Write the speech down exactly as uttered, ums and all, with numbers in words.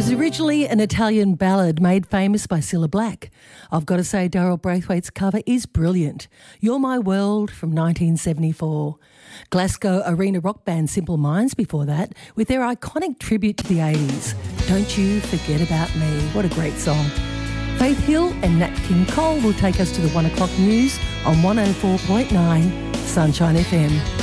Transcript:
was originally an Italian ballad made famous by Cilla Black. I've got to say, Daryl Braithwaite's cover is brilliant. You're My World from nineteen seventy-four. Glasgow arena rock band Simple Minds before that, with their iconic tribute to the eighties. Don't You Forget About Me. What a great song. Faith Hill and Nat King Cole will take us to the one o'clock news on one oh four point nine Sunshine F M.